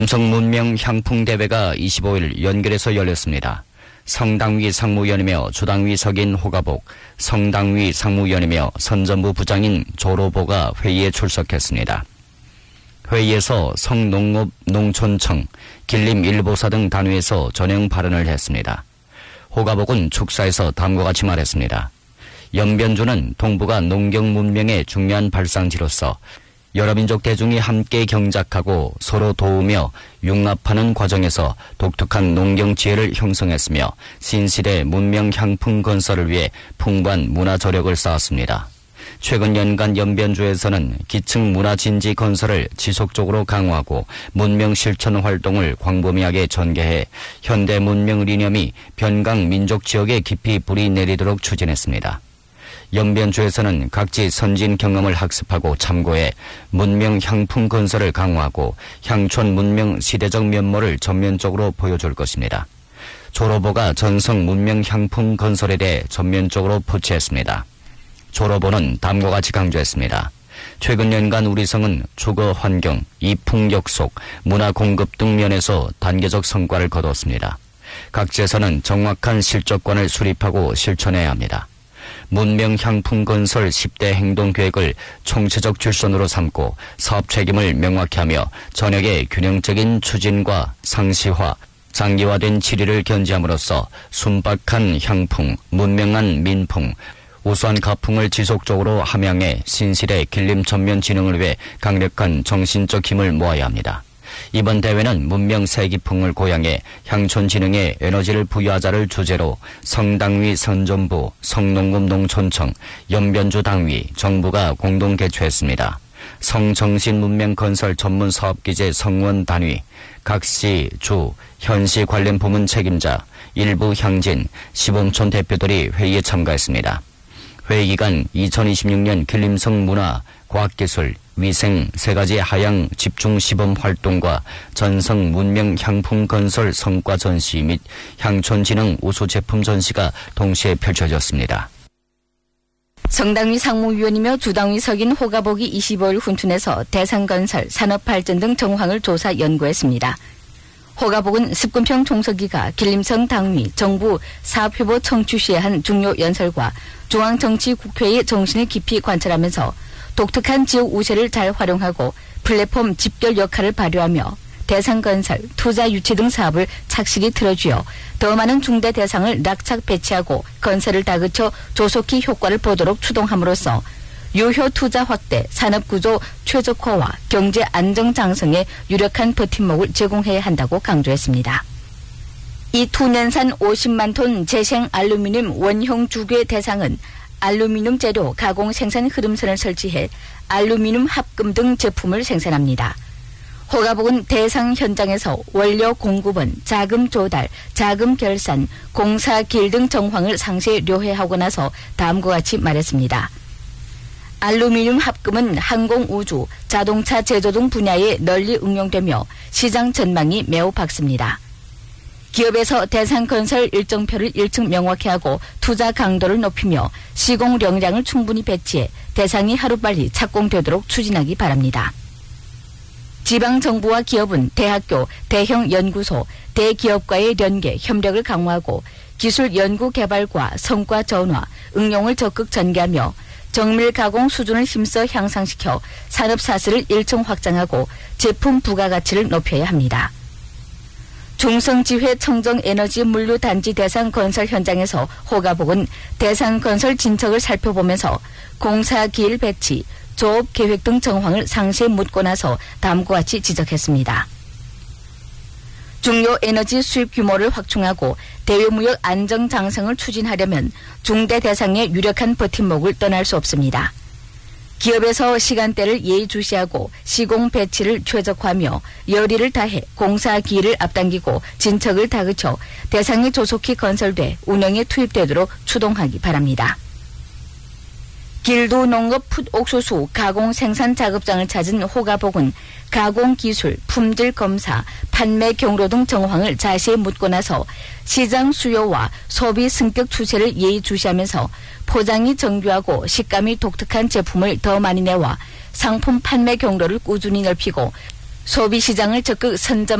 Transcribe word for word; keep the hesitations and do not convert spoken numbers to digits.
성문명 향풍대회가 이십오일 연결해서 열렸습니다. 성당위 상무위원이며 주당위 석인 호가복, 성당위 상무위원이며 선전부 부장인 조로보가 회의에 출석했습니다. 회의에서 성농업 농촌청, 길림일보사 등 단위에서 전형 발언을 했습니다. 호가복은 축사에서 다음과 같이 말했습니다. 연변주는 동북아 농경 문명의 중요한 발상지로서 여러 민족 대중이 함께 경작하고 서로 도우며 융합하는 과정에서 독특한 농경 지혜를 형성했으며 신시대 문명 향풍 건설을 위해 풍부한 문화 저력을 쌓았습니다. 최근 연간 연변주에서는 기층 문화 진지 건설을 지속적으로 강화하고 문명 실천 활동을 광범위하게 전개해 현대 문명 리념이 변강 민족 지역에 깊이 뿌리 내리도록 추진했습니다. 연변주에서는 각지 선진 경험을 학습하고 참고해 문명 향풍 건설을 강화하고 향촌 문명 시대적 면모를 전면적으로 보여줄 것입니다. 조로보가 전성 문명 향풍 건설에 대해 전면적으로 포치했습니다. 조로보는 다음과 같이 강조했습니다. 최근 연간 우리 성은 주거 환경, 이풍 역속, 문화 공급 등 면에서 단계적 성과를 거뒀습니다. 각지에서는 정확한 실적관을 수립하고 실천해야 합니다. 문명 향풍 건설 십 대 행동 계획을 총체적 출선으로 삼고 사업 책임을 명확히 하며 전역의 균형적인 추진과 상시화, 장기화된 질의를 견지함으로써 순박한 향풍, 문명한 민풍, 우수한 가풍을 지속적으로 함양해 신실의 길림 전면 진흥을 위해 강력한 정신적 힘을 모아야 합니다. 이번 대회는 문명 세기풍을 고양해 향촌 진흥에 에너지를 부여하자를 주제로 성당위 선전부, 성농업 농촌청, 연변주 당위, 정부가 공동 개최했습니다. 성정신 문명 건설 전문 사업기재 성원 단위, 각시, 주, 현시 관련 부문 책임자, 일부 향진, 시범촌 대표들이 회의에 참가했습니다. 회의 기간 이천이십육년 길림성 문화, 과학기술, 위생 세 가지 하향 집중 시범 활동과 전성 문명 향풍 건설 성과 전시 및 향촌 진흥 우수 제품 전시가 동시에 펼쳐졌습니다. 성당위 상무위원이며 주당위 석인 호가복이 이십오일 훈춘에서 대상건설, 산업발전 등 정황을 조사 연구했습니다. 호가복은 십군평 총서기가 길림성 당위, 정부 사업회보 청취 시에 한 중요 연설과 중앙정치국회의 정신을 깊이 관찰하면서 독특한 지역 우세를 잘 활용하고 플랫폼 집결 역할을 발휘하며 대상건설, 투자 유치 등 사업을 착실히 틀어쥐어 더 많은 중대 대상을 낙착 배치하고 건설을 다그쳐 조속히 효과를 보도록 추동함으로써 유효 투자 확대, 산업구조 최적화와 경제 안정 장성에 유력한 버팀목을 제공해야 한다고 강조했습니다. 이 투년산 오십만 톤 재생 알루미늄 원형 주괴 대상은 알루미늄 재료 가공 생산 흐름선을 설치해 알루미늄 합금 등 제품을 생산합니다. 호가복은 대상 현장에서 원료 공급원, 자금 조달, 자금 결산, 공사 기일 등 정황을 상세히 료해하고 나서 다음과 같이 말했습니다. 알루미늄 합금은 항공 우주, 자동차 제조 등 분야에 널리 응용되며 시장 전망이 매우 밝습니다. 기업에서 대상건설 일정표를 일찍 명확히 하고 투자 강도를 높이며 시공령량을 충분히 배치해 대상이 하루빨리 착공되도록 추진하기 바랍니다. 지방정부와 기업은 대학교, 대형 연구소, 대기업과의 연계, 협력을 강화하고 기술 연구 개발과 성과 전화, 응용을 적극 전개하며 정밀 가공 수준을 힘써 향상시켜 산업 사슬을 일층 확장하고 제품 부가가치를 높여야 합니다. 중성지회 청정에너지 물류단지 대상 건설 현장에서 호가복은 대상 건설 진척을 살펴보면서 공사 기일 배치, 조업 계획 등 정황을 상세히 묻고 나서 다음과 같이 지적했습니다. 중요 에너지 수입 규모를 확충하고 대외무역 안정 장성을 추진하려면 중대 대상의 유력한 버팀목을 떠날 수 없습니다. 기업에서 시간대를 예의주시하고 시공 배치를 최적화하며 열의를 다해 공사 기일을 앞당기고 진척을 다그쳐 대상이 조속히 건설돼 운영에 투입되도록 추동하기 바랍니다. 길도 농업 풋 옥수수 가공 생산 작업장을 찾은 호가복은 가공 기술, 품질 검사, 판매 경로 등 정황을 자세히 묻고 나서 시장 수요와 소비 승격 추세를 예의주시하면서 포장이 정교하고 식감이 독특한 제품을 더 많이 내와 상품 판매 경로를 꾸준히 넓히고 소비시장을 적극 선점